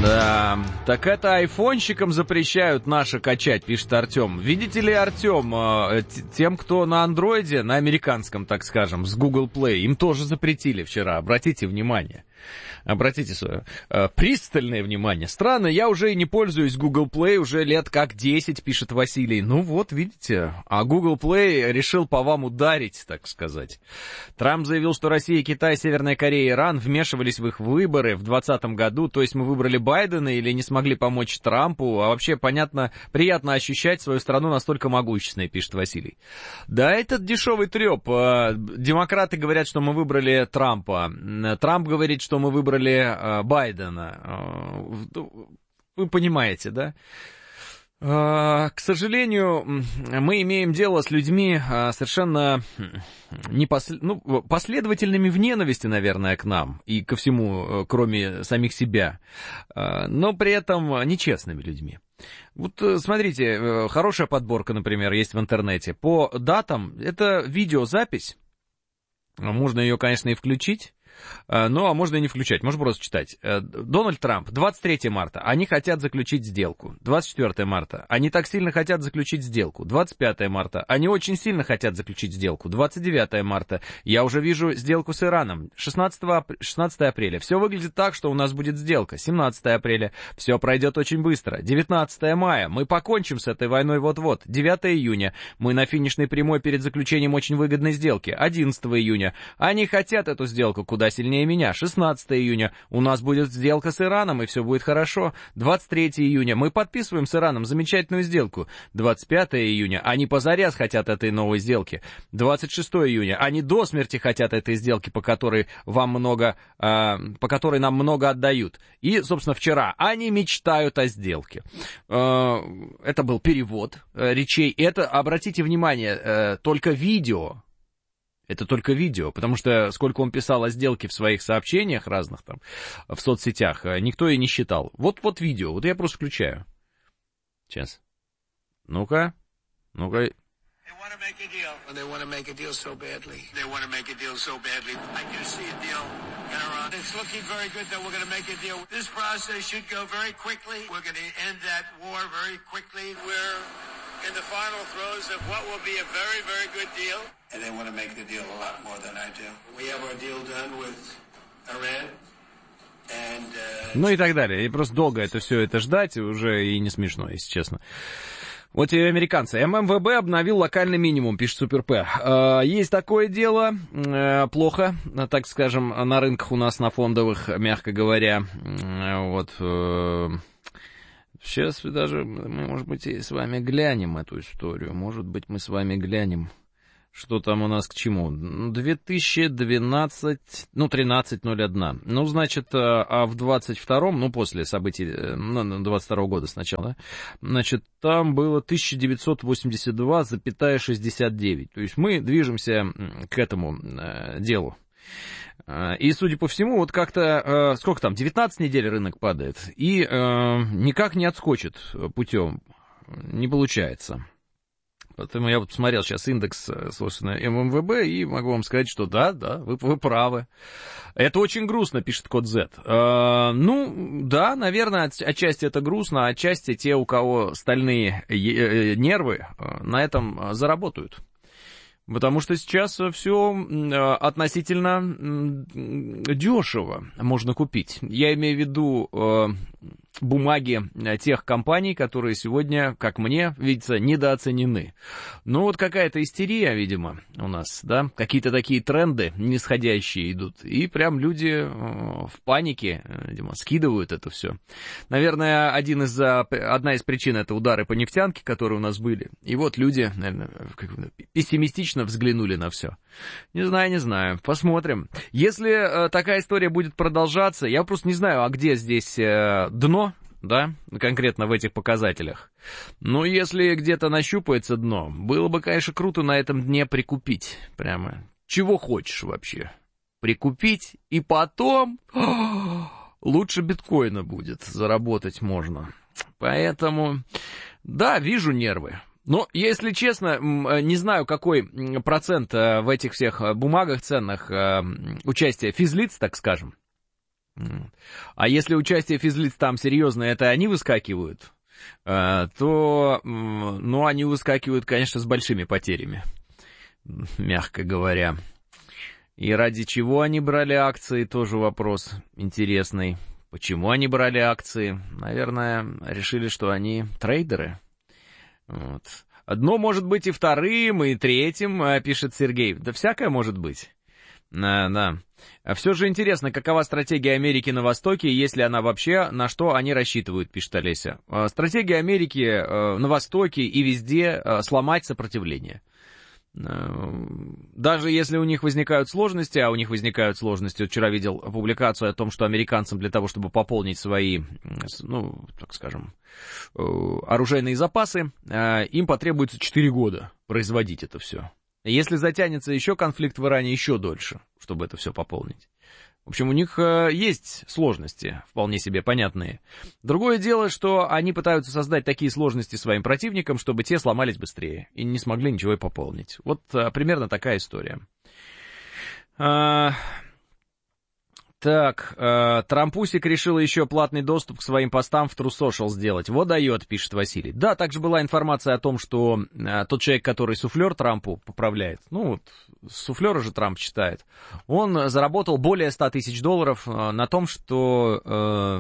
Да, так это айфонщикам запрещают наше качать, пишет Артем. Видите ли, Артем, тем, кто на андроиде, на американском, так скажем, с Google Play, им тоже запретили вчера, обратите внимание. Обратите свое пристальное внимание. Странно, я уже и не пользуюсь Google Play уже лет как 10, пишет Василий. Ну вот, видите, а Google Play решил по вам ударить, так сказать. Трамп заявил, что Россия, Китай, Северная Корея и Иран вмешивались в их выборы в 2020 году. То есть мы выбрали Байдена или не смогли помочь Трампу. А вообще, понятно, приятно ощущать свою страну настолько могущественной, пишет Василий. Да, этот дешевый треп. Демократы говорят, что мы выбрали Трампа. Трамп говорит, что мы выбрали Байдена. Вы понимаете, да? К сожалению, мы имеем дело с людьми совершенно последовательными в ненависти, наверное, к нам и ко всему, кроме самих себя, но при этом нечестными людьми. Вот смотрите, хорошая подборка, например, есть в интернете. По датам, это видеозапись, можно ее, конечно, и включить. Ну, а можно и не включать, можно просто читать. Дональд Трамп, 23 марта, они хотят заключить сделку. 24 марта, они так сильно хотят заключить сделку. 25 марта, они очень сильно хотят заключить сделку. 29 марта, я уже вижу сделку с Ираном. 16 апреля, все выглядит так, что у нас будет сделка. 17 апреля, все пройдет очень быстро. 19 мая, мы покончим с этой войной вот-вот. 9 июня, мы на финишной прямой перед заключением очень выгодной сделки. 11 июня, они хотят эту сделку куда сильнее меня. 16 июня у нас будет сделка с Ираном, и все будет хорошо. 23 июня мы подписываем с Ираном замечательную сделку. 25 июня они позарез хотят этой новой сделки. 26 июня они до смерти хотят этой сделки, по которой нам много отдают. И, собственно, вчера они мечтают о сделке. Это был перевод речей. Это, обратите внимание, только видео. Это только видео, потому что сколько он писал о сделке в своих сообщениях разных там, в соцсетях, никто и не считал. Вот видео, вот я просто включаю. Сейчас. Ну-ка. They want to make a deal. They want to make a deal so badly. They want to make a deal so badly. I do see a deal in Iran. It's looking very good that we're going to make a deal. This process should go very quickly. We're going to end that war very quickly. We're in the final throes of what will be a very, very good deal. And they want to make the deal a lot more than I do. We have our deal done with Iran. Ну и так далее. И просто долго все это ждать уже и не смешно, если честно. Вот и американцы. ММВБ обновил локальный минимум, пишет Супер П. Есть такое дело, плохо, так скажем, на рынках у нас, на фондовых, мягко говоря. Вот. Сейчас даже мы, может быть, и с вами глянем эту историю. Может быть, мы с вами глянем, что там у нас к чему. 2012, 13.01. Ну, значит, а в 22-м, после событий 22-го года сначала, да, значит, там было 1982,69. То есть мы движемся к этому делу. И, судя по всему, вот как-то, сколько там, 19 недель рынок падает, и никак не отскочит путем, не получается. Поэтому я вот посмотрел сейчас индекс, собственно, ММВБ, и могу вам сказать, что да, вы правы. Это очень грустно, пишет Код Z. Да, наверное, отчасти это грустно, а отчасти те, у кого стальные нервы, на этом заработают. Потому что сейчас все относительно дешево можно купить. Я имею в виду бумаги тех компаний, которые сегодня, как мне видится, недооценены. Ну вот какая-то истерия, видимо, у нас, да, какие-то такие тренды нисходящие идут, и прям люди в панике, видимо, скидывают это все. Наверное, одна из причин — это удары по нефтянке, которые у нас были, и вот люди, наверное, пессимистично взглянули на все. Не знаю, посмотрим. Если такая история будет продолжаться, я просто не знаю, а где здесь дно, да, конкретно в этих показателях. Но если где-то нащупается дно, было бы, конечно, круто на этом дне прикупить. Прямо чего хочешь вообще. Прикупить, и потом лучше биткоина будет, заработать можно. Поэтому, да, вижу нервы. Но, если честно, не знаю, какой процент в этих всех бумагах ценных участия физлиц, так скажем. А если участие физлиц там серьезное, это они выскакивают, то, ну, они выскакивают, конечно, с большими потерями, мягко говоря. И ради чего они брали акции, тоже вопрос интересный. Почему они брали акции? Наверное, решили, что они трейдеры. Вот. Одно может быть и вторым, и третьим, пишет Сергей. Да всякое может быть. Да. Все же интересно, какова стратегия Америки на Востоке, если она вообще, на что они рассчитывают, пишет Олеся. Стратегия Америки на Востоке и везде сломать сопротивление. Даже если у них возникают сложности, а у них возникают сложности, вчера видел публикацию о том, что американцам для того, чтобы пополнить свои, ну, так скажем, оружейные запасы, им потребуется 4 года производить это все. Если затянется еще конфликт в Иране, еще дольше, чтобы это все пополнить. В общем, у них есть сложности, вполне себе понятные. Другое дело, что они пытаются создать такие сложности своим противникам, чтобы те сломались быстрее и не смогли ничего и пополнить. Вот примерно такая история. Так, Трампусик решил еще платный доступ к своим постам в True Social сделать. Вот дает, пишет Василий. Да, также была информация о том, что тот человек, который суфлер Трампу поправляет, ну вот, суфлера же Трамп читает, он заработал более $100 тысяч на том, что,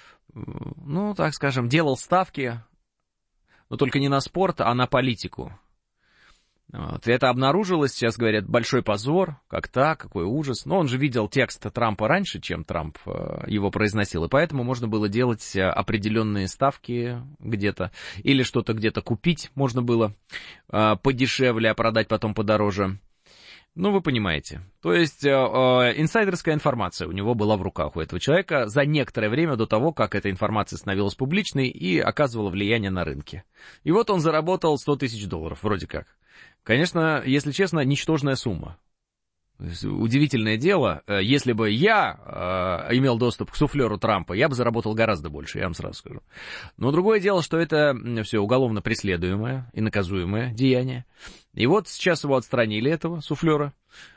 ну, так скажем, делал ставки, но только не на спорт, а на политику. Вот. И это обнаружилось, сейчас говорят, большой позор, как так, какой ужас. Но он же видел текст Трампа раньше, чем Трамп его произносил, и поэтому можно было делать определенные ставки где-то, или что-то где-то купить можно было подешевле, а продать потом подороже. Ну, вы понимаете. То есть инсайдерская информация у него была в руках у этого человека за некоторое время до того, как эта информация становилась публичной и оказывала влияние на рынке. И вот он заработал $100 тысяч, вроде как. Конечно, если честно, ничтожная сумма. Удивительное дело, если бы я имел доступ к суфлеру Трампа, я бы заработал гораздо больше, я вам сразу скажу. Но другое дело, что это все уголовно преследуемое и наказуемое деяние. И вот сейчас его отстранили, этого суфлера,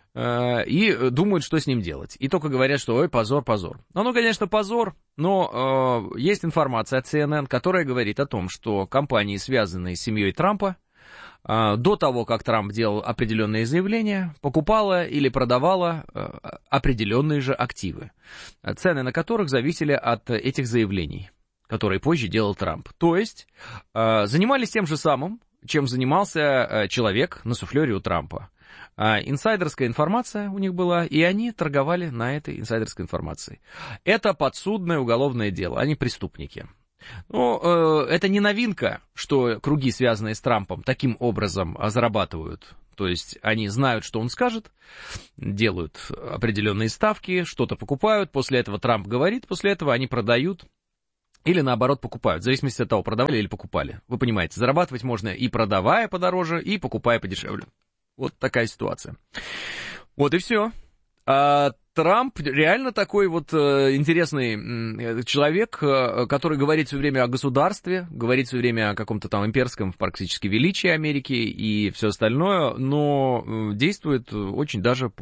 и думают, что с ним делать. И только говорят, что ой, позор, позор. Ну, конечно, позор, но есть информация от CNN, которая говорит о том, что компании, связанные с семьей Трампа, до того, как Трамп делал определенные заявления, покупала или продавала определенные же активы, цены на которых зависели от этих заявлений, которые позже делал Трамп. То есть занимались тем же самым, чем занимался человек на суфлере у Трампа. Инсайдерская информация у них была, и они торговали на этой инсайдерской информации. Это подсудное уголовное дело, они преступники. Ну, это не новинка, что круги, связанные с Трампом, таким образом зарабатывают. То есть они знают, что он скажет, делают определенные ставки, что-то покупают, после этого Трамп говорит, после этого они продают или, наоборот, покупают, в зависимости от того, продавали или покупали. Вы понимаете, зарабатывать можно и продавая подороже, и покупая подешевле. Вот такая ситуация. Вот и все. Трамп реально такой вот интересный человек, который говорит все время о государстве, говорит все время о каком-то там имперском практически величии Америки и все остальное, но действует очень даже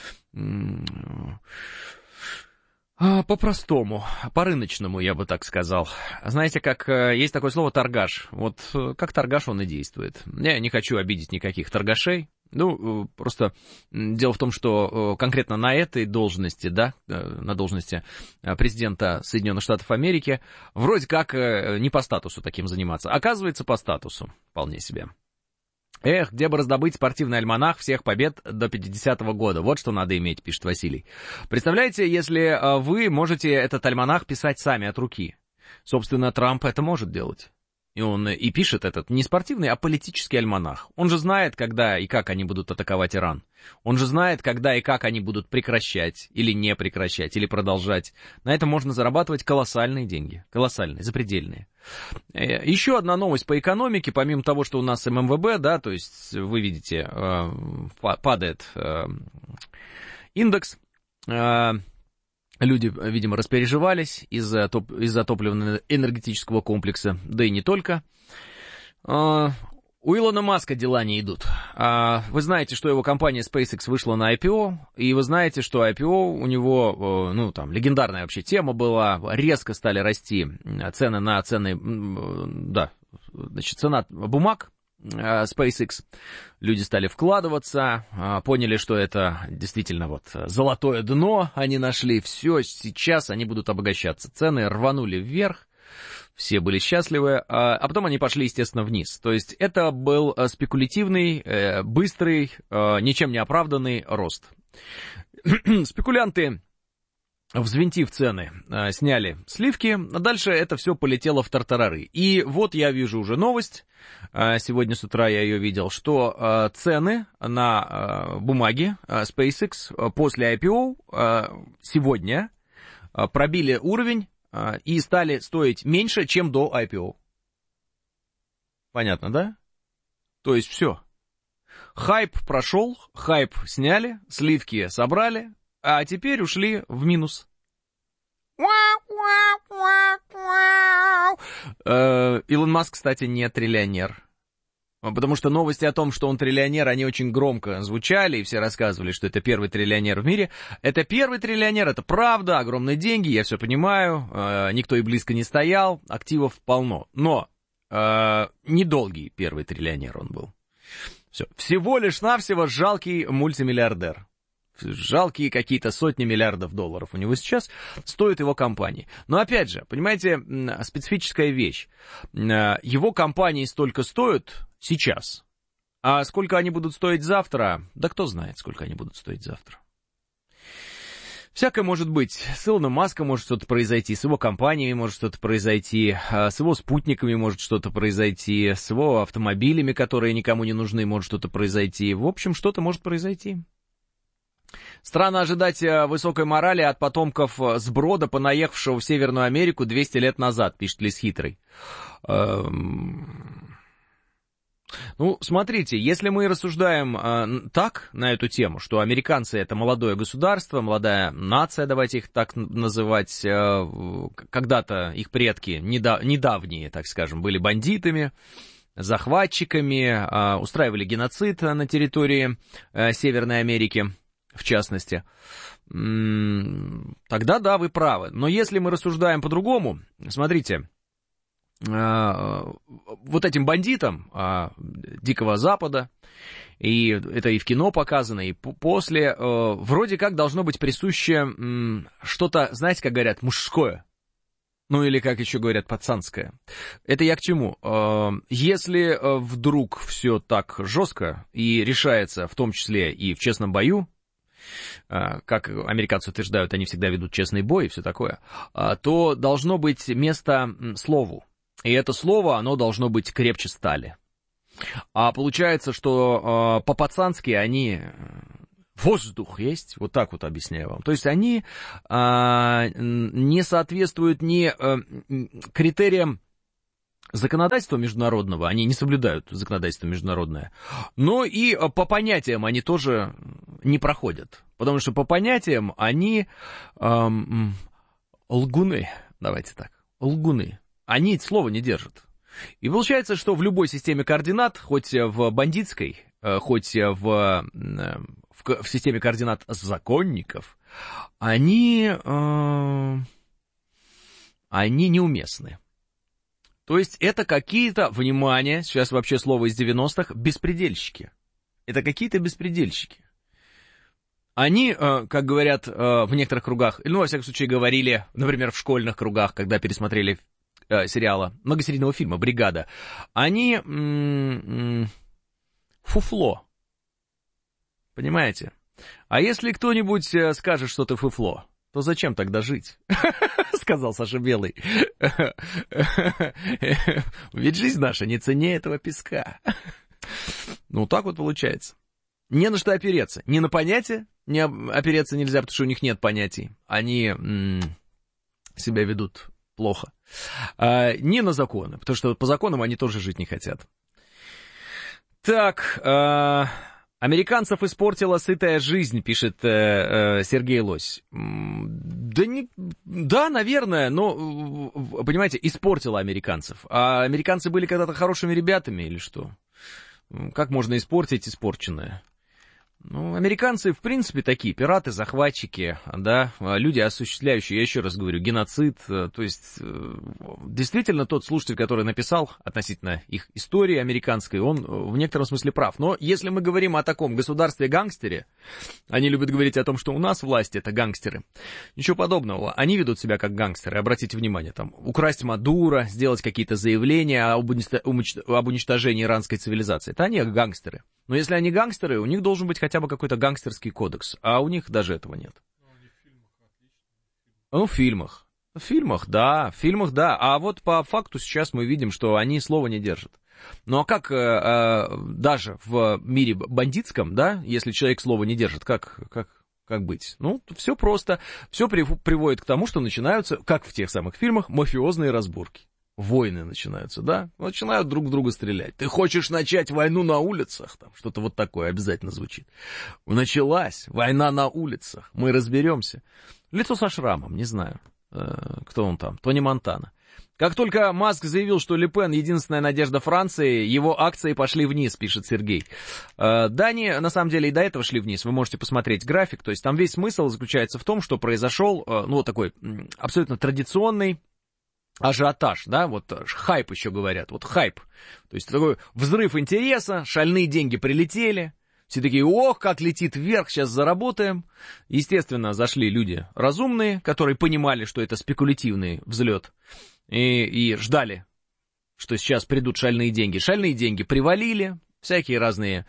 по-простому, по-рыночному, я бы так сказал. Знаете, как есть такое слово торгаш. Вот как торгаш он и действует. Я не хочу обидеть никаких торгашей. Ну, просто дело в том, что конкретно на этой должности, да, на должности президента Соединенных Штатов Америки, вроде как не по статусу таким заниматься. Оказывается, по статусу вполне себе. Эх, где бы раздобыть спортивный альманах всех побед до 50-го года. Вот что надо иметь, пишет Василий. Представляете, если вы можете этот альманах писать сами от руки. Собственно, Трамп это может делать. И он и пишет этот не спортивный, а политический альманах. Он же знает, когда и как они будут атаковать Иран. Он же знает, когда и как они будут прекращать, или не прекращать, или продолжать. На этом можно зарабатывать колоссальные деньги. Колоссальные, запредельные. Еще одна новость по экономике, помимо того, что у нас ММВБ, да, то есть вы видите, падает индекс. Люди, видимо, распереживались из-за топливно-энергетического комплекса, да и не только. У Илона Маска дела не идут. Вы знаете, что его компания SpaceX вышла на IPO, и вы знаете, что IPO у него, легендарная вообще тема была, резко стали расти цена бумаг SpaceX. Люди стали вкладываться, поняли, что это действительно золотое дно они нашли, все, сейчас они будут обогащаться. Цены рванули вверх. Все были счастливы, а потом они пошли, естественно, вниз. То есть это был спекулятивный, быстрый, ничем не оправданный рост. Спекулянты, взвинтив цены, сняли сливки, а дальше это все полетело в тартарары. И вот я вижу уже новость, сегодня с утра я ее видел, что цены на бумаги SpaceX после IPO сегодня пробили уровень, и стали стоить меньше, чем до IPO. Понятно, да? То есть все. Хайп прошел, хайп сняли, сливки собрали, а теперь ушли в минус. Илон Маск, кстати, не триллионер. Потому что новости о том, что он триллионер, они очень громко звучали, и все рассказывали, что это первый триллионер в мире. Это первый триллионер, это правда, огромные деньги, я все понимаю, никто и близко не стоял, активов полно. Но недолгий первый триллионер он был. Все. Всего лишь навсего жалкий мультимиллиардер. Жалкие какие-то сотни миллиардов долларов у него сейчас стоит его компания. Но опять же, понимаете, специфическая вещь. Его компании столько стоят сейчас. А сколько они будут стоить завтра? Да кто знает, сколько они будут стоить завтра. Всякое может быть. С Илоном Маском может что-то произойти, с его компаниями может что-то произойти, с его спутниками может что-то произойти, с его автомобилями, которые никому не нужны, может что-то произойти. В общем, что-то может произойти. Странно ожидать высокой морали от потомков сброда, понаехавшего в Северную Америку 200 лет назад, пишет Лис Хитрый. Смотрите, если мы рассуждаем так на эту тему, что американцы это молодое государство, молодая нация, давайте их так называть, когда-то их предки, недавние, так скажем, были бандитами, захватчиками, устраивали геноцид на территории Северной Америки, в частности, тогда да, вы правы. Но если мы рассуждаем по-другому, смотрите, вот этим бандитам Дикого Запада, и это и в кино показано, и после, вроде как должно быть присуще что-то, знаете, как говорят, мужское. Ну или, как еще говорят, пацанское. Это я к чему? Если вдруг все так жестко и решается, в том числе и в честном бою, как американцы утверждают, они всегда ведут честный бой и все такое, то должно быть место слову. И это слово, оно должно быть крепче стали. А получается, что по-пацански они... Воздух есть, вот так вот объясняю вам. То есть они не соответствуют ни критериям законодательства международного, они не соблюдают законодательство международное, но и по понятиям они тоже не проходят. Потому что по понятиям они лгуны, давайте так, лгуны. Они слова не держат. И получается, что в любой системе координат, хоть в бандитской, хоть в системе координат законников, они неуместны. То есть это какие-то, внимание, сейчас вообще слово из 90-х, беспредельщики. Это какие-то беспредельщики. Они, как говорят в некоторых кругах, или, во всяком случае, говорили, например, в школьных кругах, когда пересмотрели сериала, многосерийного фильма «Бригада», они фуфло. Понимаете? А если кто-нибудь скажет, что ты фуфло, то зачем тогда жить? Сказал Саша Белый. Ведь жизнь наша не ценнее этого песка. Ну, так вот получается. Не на что опереться. Ни на понятия опереться нельзя, потому что у них нет понятий. Они себя ведут плохо. Не на законы, потому что по законам они тоже жить не хотят. Так, американцев испортила сытая жизнь, пишет Сергей Лось. Да, наверное, но, понимаете, испортила американцев. А американцы были когда-то хорошими ребятами или что? Как можно испортить испорченное? Ну, американцы, в принципе, такие пираты, захватчики, да, люди, осуществляющие, я еще раз говорю, геноцид. То есть, действительно, тот слушатель, который написал относительно их истории американской, он в некотором смысле прав. Но если мы говорим о таком государстве-гангстере, они любят говорить о том, что у нас власть — это гангстеры. Ничего подобного. Они ведут себя как гангстеры, обратите внимание, там, украсть Мадуро, сделать какие-то заявления об уничтожении иранской цивилизации. Это они гангстеры. Но если они гангстеры, у них должен быть хотя бы какой-то гангстерский кодекс, а у них даже этого нет. Ну, в фильмах. В фильмах, да. А вот по факту сейчас мы видим, что они слова не держат. Ну, а как даже в мире бандитском, да, если человек слова не держит, как быть? Ну, все просто. Все приводит к тому, что начинаются, как в тех самых фильмах, мафиозные разборки. Войны начинаются, да? Начинают друг в друга стрелять. Ты хочешь начать войну на улицах? Там что-то вот такое обязательно звучит. Началась война на улицах. Мы разберемся. Лицо со шрамом, не знаю, кто он там, Тони Монтана. Как только Маск заявил, что Ле Пен единственная надежда Франции, его акции пошли вниз, пишет Сергей. Да, они на самом деле и до этого шли вниз. Вы можете посмотреть график. То есть там весь смысл заключается в том, что произошел, ну, такой абсолютно традиционный ажиотаж, да, вот хайп еще говорят, вот хайп. То есть такой взрыв интереса, шальные деньги прилетели, все такие, ох, как летит вверх, сейчас заработаем. Естественно, зашли люди разумные, которые понимали, что это спекулятивный взлет, и ждали, что сейчас придут шальные деньги. Шальные деньги привалили, всякие разные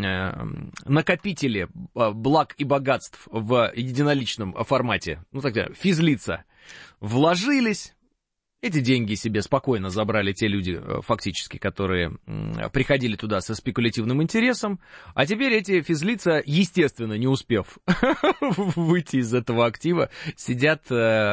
накопители благ и богатств в единоличном формате, ну тогда физлица, вложились. Эти деньги себе спокойно забрали те люди, фактически, которые приходили туда со спекулятивным интересом. А теперь эти физлица, естественно, не успев выйти из этого актива, сидят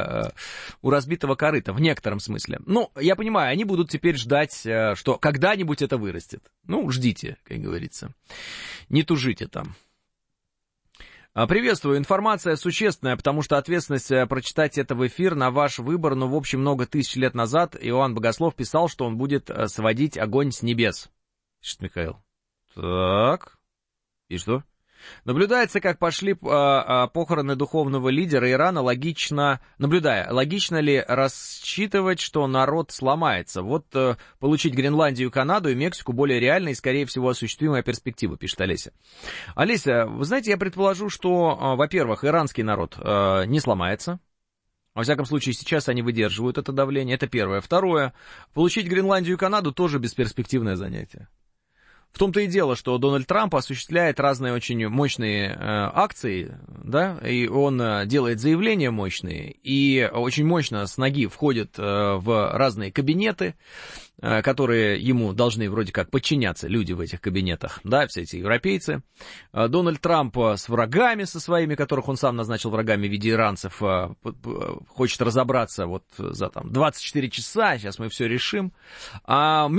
у разбитого корыта, в некотором смысле. Ну, я понимаю, они будут теперь ждать, что когда-нибудь это вырастет. Ну, ждите, как говорится. Не тужите там. Приветствую. Информация существенная, потому что ответственность прочитать это в эфир на ваш выбор, но, в общем, много тысяч лет назад Иоанн Богослов писал, что он будет сводить огонь с небес. Пишет Михаил. Так. И что? Наблюдается, как пошли похороны духовного лидера Ирана, логично ли рассчитывать, что народ сломается? Вот получить Гренландию, Канаду и Мексику более реальная и, скорее всего, осуществимая перспектива, пишет Олеся. Олеся, вы знаете, я предположу, что, во-первых, иранский народ не сломается. Во всяком случае, сейчас они выдерживают это давление, это первое. Второе, получить Гренландию и Канаду тоже бесперспективное занятие. В том-то и дело, что Дональд Трамп осуществляет разные очень мощные акции, да, и он делает заявления мощные, и очень мощно с ноги входит в разные кабинеты, которые ему должны вроде как подчиняться, люди в этих кабинетах, да, все эти европейцы. Дональд Трамп с врагами со своими, которых он сам назначил врагами в виде иранцев, хочет разобраться вот за там 24 часа, сейчас мы все решим.